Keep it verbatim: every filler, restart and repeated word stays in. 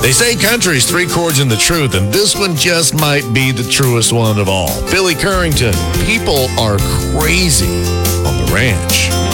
They say country's three chords in the truth, and this one just might be the truest one of all. Billy Currington, People Are Crazy on the Ranch.